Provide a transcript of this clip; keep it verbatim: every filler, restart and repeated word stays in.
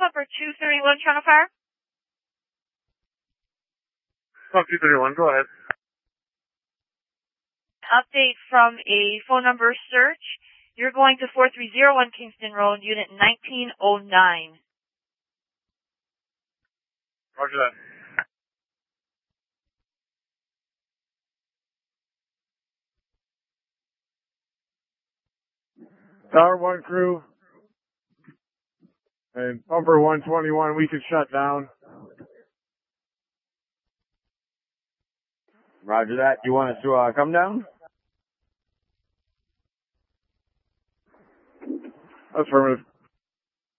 Pumper two thirty-one, Channel Fire. Pump two thirty-one, go ahead. Update from a phone number search. You're going to four three zero one Kingston Road, unit nineteen oh nine. Roger that. Tower one crew and Pumper one twenty-one, we can shut down. Roger that. You want us to uh, come down? Affirmative.